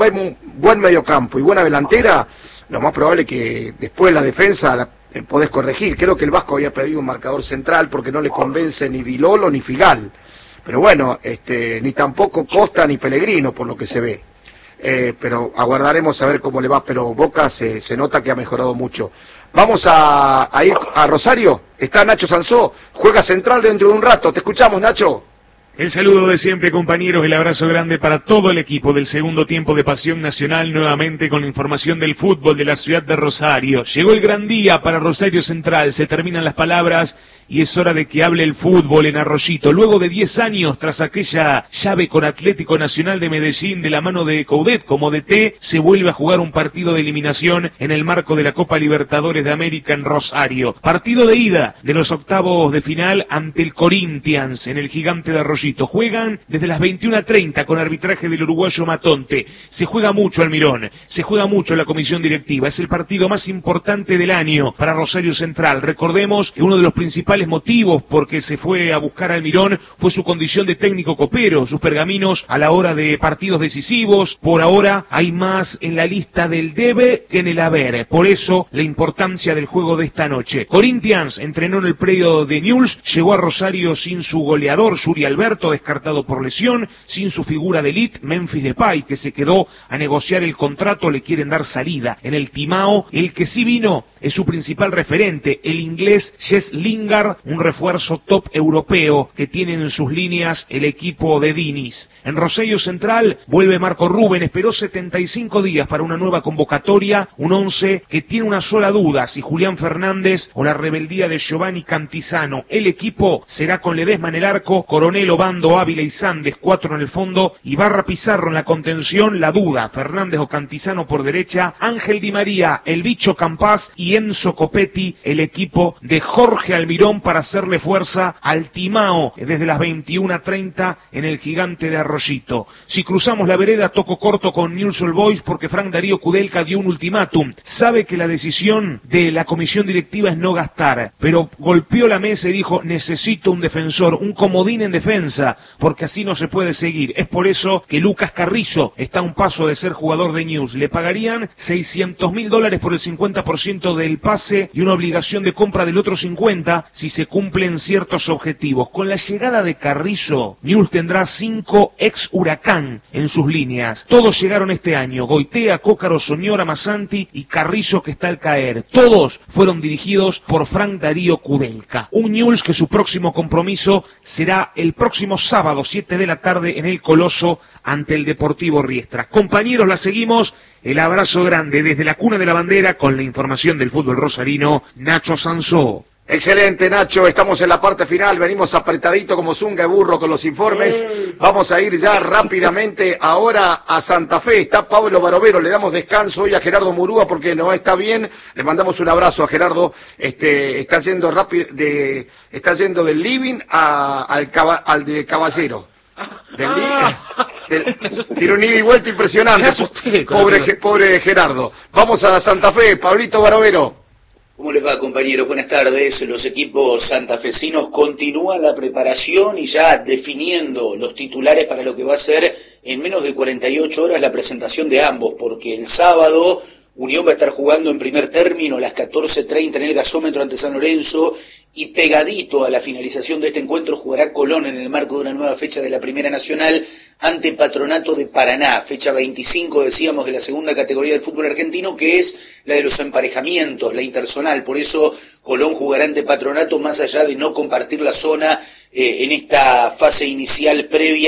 buen mediocampo y buena delantera, lo más probable es que después la defensa podés corregir. Creo que el Vasco había pedido un marcador central porque no le convence ni Di Lolo ni Figal. Pero bueno, ni tampoco Costa ni Pellegrino, por lo que se ve. Pero aguardaremos a ver cómo le va. Pero Boca se nota que ha mejorado mucho. Vamos a ir a Rosario. Está Nacho Sansó, juega central dentro de un rato. Te escuchamos, Nacho. El saludo de siempre, compañeros, el abrazo grande para todo el equipo del segundo tiempo de Pasión Nacional, nuevamente con la información del fútbol de la ciudad de Rosario. Llegó el gran día para Rosario Central, se terminan las palabras y es hora de que hable el fútbol en Arroyito. Luego de 10 años, tras aquella llave con Atlético Nacional de Medellín de la mano de Coudet como DT, se vuelve a jugar un partido de eliminación en el marco de la Copa Libertadores de América en Rosario. Partido de ida de los octavos de final ante el Corinthians en el Gigante de Arroyito. Juegan desde las 21:30 con arbitraje del uruguayo Matonte. Se juega mucho Almirón, se juega mucho la comisión directiva. Es el partido más importante del año para Rosario Central. Recordemos que uno de los principales motivos por que se fue a buscar a Almirón fue su condición de técnico copero, sus pergaminos a la hora de partidos decisivos. Por ahora hay más en la lista del debe que en el haber. Por eso la importancia del juego de esta noche. Corinthians entrenó en el predio de Newell's, llegó a Rosario sin su goleador, Yuri Alberto, descartado por lesión, sin su figura de elite, Memphis Depay, que se quedó a negociar el contrato, le quieren dar salida. En el Timao, el que sí vino es su principal referente, el inglés Jess Lingard, un refuerzo top europeo que tiene en sus líneas el equipo de Diniz. En Rosario Central vuelve Marco Rubén, esperó 75 días para una nueva convocatoria, un 11 que tiene una sola duda, si Julián Fernández o la rebeldía de Giovanni Cantizano. El equipo será con Ledesma en el arco, Coronel, Obando, Ávila y Sandes, 4 en el fondo, Ibarra, Pizarro en la contención, la duda, Fernández o Cantizano por derecha, Ángel Di María, el bicho Campás y Enzo Copetti, el equipo de Jorge Almirón para hacerle fuerza al Timao desde las 21:30 en el Gigante de Arroyito. Si cruzamos la vereda, toco corto con Newell's Old Boys porque Frank Darío Kudelka dio un ultimátum. Sabe que la decisión de la comisión directiva es no gastar, pero golpeó la mesa y dijo: necesito un defensor, un comodín en defensa, porque así no se puede seguir. Es por eso que Lucas Carrizo está a un paso de ser jugador de Newell's. Le pagarían $600.000 por el 50% del pase y una obligación de compra del otro 50% si se cumplen ciertos objetivos. Con la llegada de Carrizo, Newell's tendrá 5 ex Huracán en sus líneas. Todos llegaron este año: Goitea, Cócaro, Soñora, Massanti y Carrizo, que está al caer. Todos fueron dirigidos por Frank Darío Kudelka. Un Newell's que su próximo compromiso será el próximo sábado, 7 de la tarde, en el Coloso, ante el Deportivo Riestra. Compañeros, la seguimos. El abrazo grande desde la cuna de la bandera con la información del fútbol rosarino, Nacho Sansó. Excelente, Nacho, estamos en la parte final, venimos apretadito como zunga de burro con los informes. Vamos a ir ya rápidamente ahora a Santa Fe. Está Pablo Barovero, le damos descanso hoy a Gerardo Murúa porque no está bien. Le mandamos un abrazo a Gerardo. Está yendo del living al de Caballero. Tiene un ida y vuelta impresionante. Pobre Gerardo. Vamos a Santa Fe, Pablito Barovero. ¿Cómo les va, compañeros? Buenas tardes. Los equipos santafesinos continúan la preparación y ya definiendo los titulares para lo que va a ser en menos de 48 horas la presentación de ambos, porque el sábado Unión va a estar jugando en primer término a las 14:30 en el gasómetro ante San Lorenzo, y pegadito a la finalización de este encuentro jugará Colón en el marco de una nueva fecha de la Primera Nacional ante Patronato de Paraná, fecha 25, decíamos, de la segunda categoría del fútbol argentino, que es la de los emparejamientos, la interzonal. Por eso Colón jugará ante Patronato, más allá de no compartir la zona en esta fase inicial previa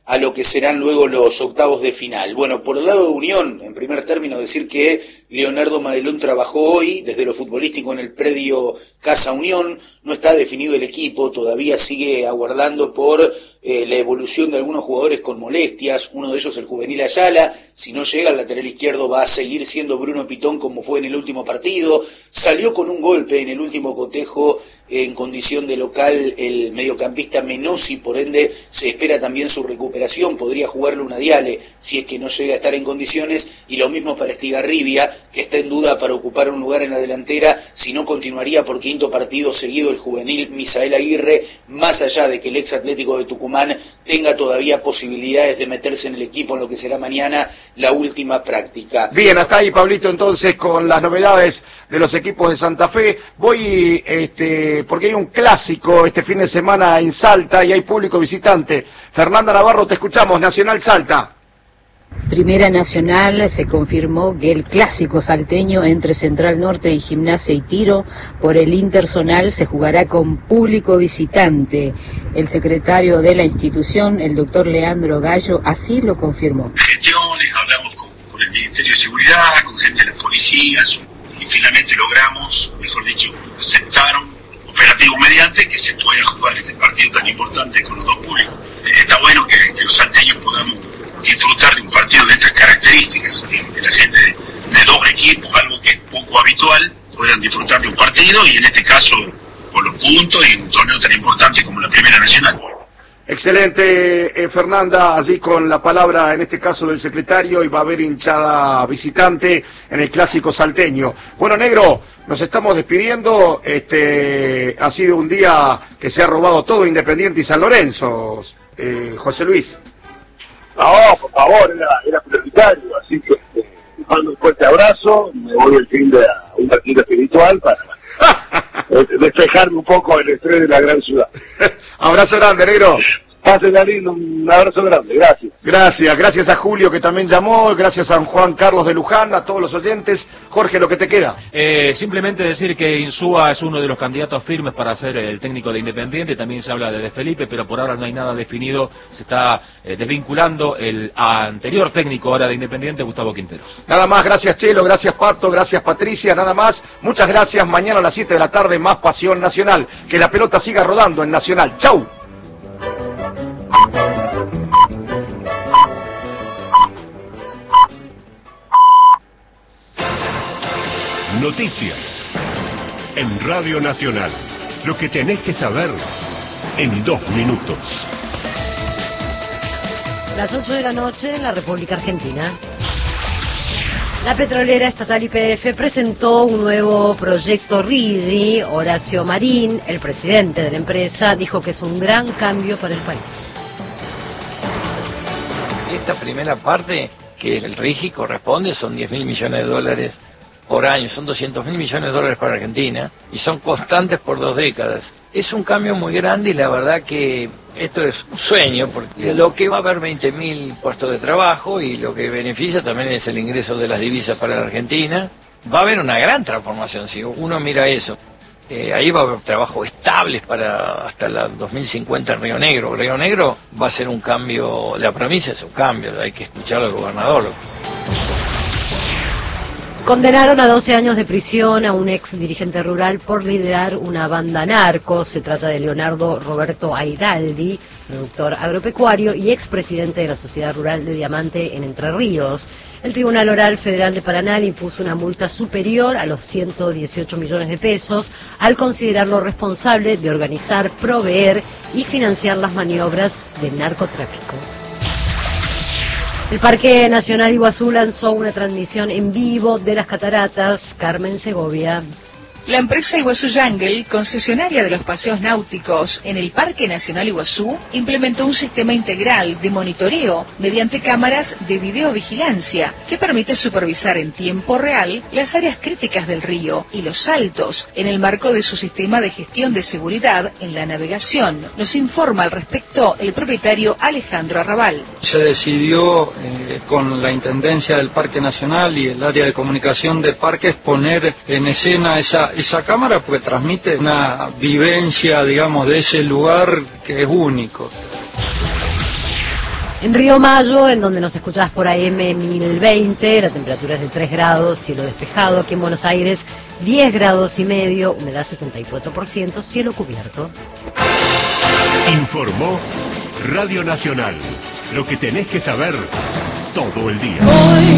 a lo que serán luego los octavos de final. Bueno, por el lado de Unión, en primer término decir que Leonardo Madelón trabajó hoy desde lo futbolístico en el predio Casa Unión, no está definido el equipo, todavía sigue aguardando por la evolución de algunos jugadores con molestias, uno de ellos el juvenil Ayala, si no llega al lateral izquierdo va a seguir siendo Bruno Pitón como fue en el último partido, salió con un golpe en el último cotejo en condición de local el mediocampista Menossi, por ende se espera también su recuperación, podría jugarle una Diale si es que no llega a estar en condiciones, y lo mismo para Estigarribia, que está en duda para ocupar un lugar en la delantera, si no continuaría por quinto partido seguido el juvenil Misael Aguirre, más allá de que el ex Atlético de Tucumán tenga todavía posibilidades de meterse en el equipo en lo que será mañana la última práctica. Bien, hasta ahí Pablito entonces con las novedades de los equipos de Santa Fe. Voy porque hay un clásico este fin de semana en Salta y hay público visitante. Fernanda Navarro, te escuchamos, Nacional Salta. Primera Nacional, se confirmó que el clásico salteño entre Central Norte y Gimnasia y Tiro por el Interzonal se jugará con público visitante. El secretario de la institución, el doctor Leandro Gallo, así lo confirmó. Gestiones, hablamos con el Ministerio de Seguridad, con gente de las policías y finalmente logramos, mejor dicho, aceptaron operativo mediante que se pueda jugar este partido tan importante con los dos públicos. Está bueno que los salteños podamos disfrutar de un partido de estas características, que la gente de dos equipos, algo que es poco habitual, puedan disfrutar de un partido y en este caso por los puntos y un torneo tan importante como la Primera Nacional. Excelente, Fernanda, allí con la palabra en este caso del secretario, y va a haber hinchada visitante en el clásico salteño. Bueno, negro, nos estamos despidiendo, ha sido un día que se ha robado todo Independiente y San Lorenzo, José Luis. No, por favor, era prioritario, así que les mando un fuerte abrazo, me voy el fin de un retiro espiritual para despejarme un poco el estrés de la gran ciudad. Abrazo grande, negro. Pásenla lindo, un abrazo grande, gracias. Gracias a Julio que también llamó, gracias a Juan Carlos de Luján, a todos los oyentes. Jorge, lo que te queda. Simplemente decir que Insúa es uno de los candidatos firmes para ser el técnico de Independiente, también se habla de Felipe, pero por ahora no hay nada definido, se está desvinculando el anterior técnico ahora de Independiente, Gustavo Quinteros. Nada más, gracias Chelo, gracias Pato, gracias Patricia, nada más, muchas gracias, mañana a las 7 de la tarde más Pasión Nacional, que la pelota siga rodando en Nacional, ¡chau! Noticias en Radio Nacional. Lo que tenés que saber en 2 minutos. Las 8 de la noche en la República Argentina. La petrolera estatal YPF presentó un nuevo proyecto RIGI. Horacio Marín, el presidente de la empresa, dijo que es un gran cambio para el país. Esta primera parte, que el RIGI corresponde, son 10.000 millones de dólares por año, son 200.000 millones de dólares para Argentina y son constantes por 2 décadas. Es un cambio muy grande y la verdad que esto es un sueño, porque lo que va a haber 20.000 puestos de trabajo y lo que beneficia también es el ingreso de las divisas para la Argentina. Va a haber una gran transformación, si uno mira eso. Ahí va a haber trabajos estables para hasta la 2050 en Río Negro. Río Negro va a ser un cambio, la premisa es un cambio, hay que escuchar al gobernador. Condenaron a 12 años de prisión a un ex dirigente rural por liderar una banda narco. Se trata de Leonardo Roberto Airaldi, productor agropecuario y expresidente de la Sociedad Rural de Diamante en Entre Ríos. El Tribunal Oral Federal de Paraná le impuso una multa superior a los 118 millones de pesos al considerarlo responsable de organizar, proveer y financiar las maniobras del narcotráfico. El Parque Nacional Iguazú lanzó una transmisión en vivo de las cataratas. Carmen Segovia. La empresa Iguazú Jungle, concesionaria de los paseos náuticos en el Parque Nacional Iguazú, implementó un sistema integral de monitoreo mediante cámaras de videovigilancia que permite supervisar en tiempo real las áreas críticas del río y los saltos en el marco de su sistema de gestión de seguridad en la navegación. Nos informa al respecto el propietario Alejandro Arrabal. Se decidió con la Intendencia del Parque Nacional y el área de comunicación de parques poner en escena esa cámara, porque transmite una vivencia, digamos, de ese lugar que es único. En Río Mayo, en donde nos escuchás por AM 1020, la temperatura es de 3 grados, cielo despejado. Aquí en Buenos Aires, 10 grados y medio, humedad 74%, cielo cubierto. Informó Radio Nacional. Lo que tenés que saber todo el día.